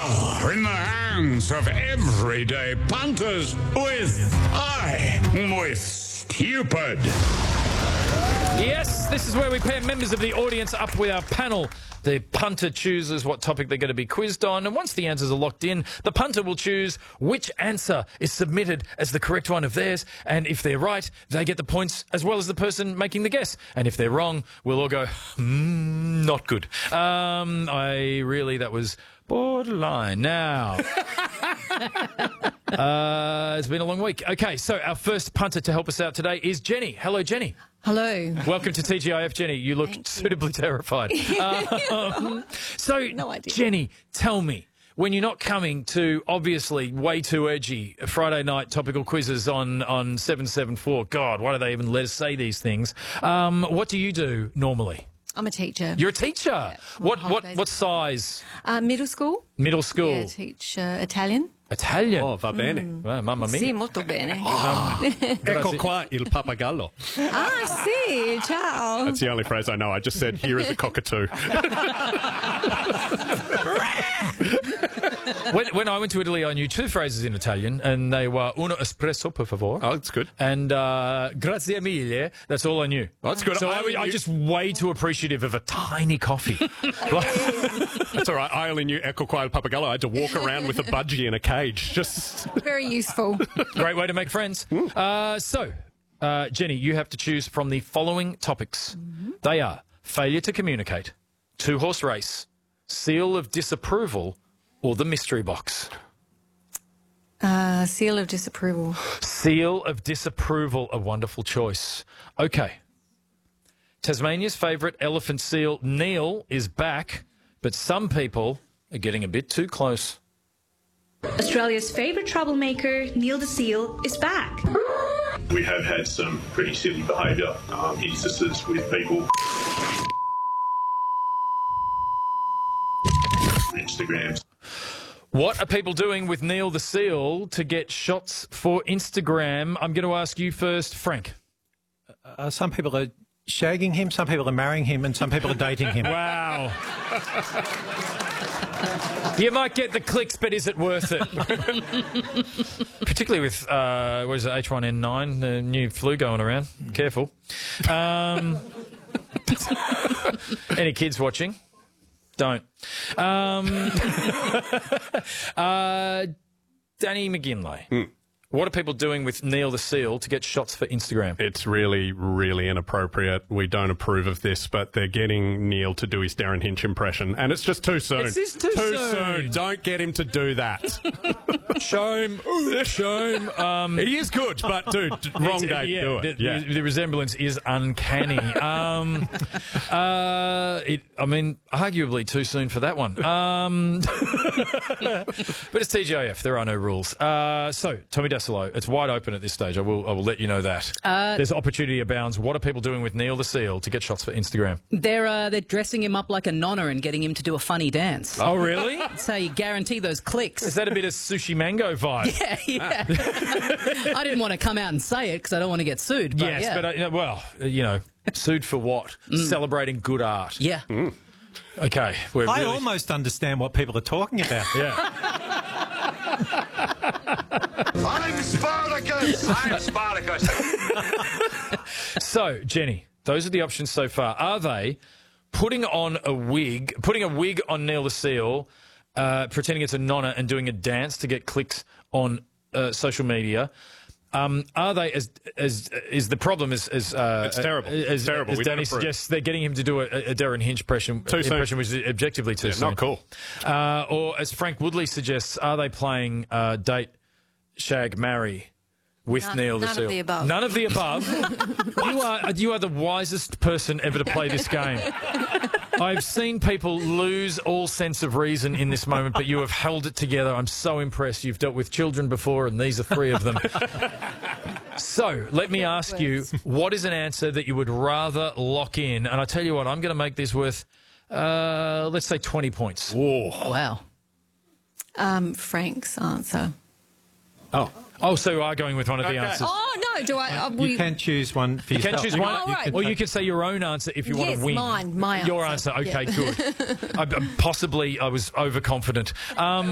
power in the hands of everyday punters with Stupid. Yes, this is where we pair members of the audience up with our panel. The punter chooses what topic they're going to be quizzed on, and once the answers are locked in, the punter will choose which answer is submitted as the correct one of theirs, and if they're right, they get the points as well as the person making the guess. And if they're wrong, we'll all go, not good. That was borderline. Now, it's been a long week. Okay, so our first punter to help us out today is Jenny. Hello, Jenny. Hello. Welcome to TGIF, Jenny. You look suitably terrified. No idea. Jenny, tell me, when you're not coming to, obviously, way too edgy Friday night topical quizzes on 774, God, why do they even let us say these things? What do you do normally? I'm a teacher. You're a teacher? Yeah, what size? Middle school. Middle school? Yeah, I teach Italian. Italian? Oh, va bene. Well, mamma mia. Sì, molto bene. Ecco qua il pappagallo. Ah, sì, ciao. That's the only phrase I know. I just said, here is a cockatoo. When I went to Italy, I knew two phrases in Italian, and they were uno espresso, per favore. Oh, that's good. And grazie mille. That's all I knew. Oh, that's good. So I'm just way too appreciative of a tiny coffee. That's all right. I only knew ecco qua il pappagallo. I had to walk around with a budgie in a cage. Just Very useful. Great way to make friends. Jenny, you have to choose from the following topics. They are failure to communicate, two-horse race, seal of disapproval, or the mystery box. Seal of disapproval. Seal of disapproval, a wonderful choice. Okay. Tasmania's favourite elephant seal, Neil, is back, but some people are getting a bit too close. Australia's favourite troublemaker, Neil the Seal, is back. We have had some pretty silly behaviour instances with people. Instagrams. What are people doing with Neil the Seal to get shots for Instagram? I'm going to ask you first, Frank. Some people are shagging him, some people are marrying him, and some people are dating him. Wow. You might get the clicks, but is it worth it? Particularly with, what is it, H1N9, the new flu going around. Careful. Any kids watching? Don't. Danny McGinley. What are people doing with Neil the Seal to get shots for Instagram? it's really, really inappropriate. We don't approve of this, but they're getting Neil to do his Darren Hinch impression, and it's just too soon. It's just too soon. Don't get him to do that. Shame. He is good, but dude, wrong day to do it. The resemblance is uncanny. Arguably too soon for that one. But it's TGIF. There are no rules. So, Tommy Dassolo, it's wide open at this stage. I will let you know that. There's opportunity abounds. What are people doing with Neil the Seal to get shots for Instagram? They're dressing him up like a nonna and getting him to do a funny dance. Oh, really? So you guarantee those clicks. Is that a bit of Sushi Mango vibe? Yeah. I didn't want to come out and say it because I don't want to get sued. But sued for what? Celebrating good art. Yeah. Okay. I almost understand what people are talking about. Yeah. I'm Spartacus! I'm Spartacus! So, Jenny, those are the options so far. Are they putting a wig on Neil the Seal, pretending it's a nonna and doing a dance to get clicks on social media? Are they is the problem is it's terrible. As Danny suggests, they're getting him to do a Darren Hinch impression, which is objectively too soon. Not cool. Or as Frank Woodley suggests, are they playing date, shag, marry with Neil the Seal? None of the above. None of the above. You are the wisest person ever to play this game. I've seen people lose all sense of reason in this moment, but you have held it together. I'm so impressed. You've dealt with children before, and these are three of them. So, let me ask you, what is an answer that you would rather lock in? And I tell you what, I'm going to make this worth, let's say 20 points. Whoa. Wow. Frank's answer. Oh, so you are going with one of the answers. Oh, no, do I? You can choose one for yourself. You can choose one, Oh, right. or you can say your own answer if you want to win. Yes, my answer. Your answer, okay, good. Possibly I was overconfident.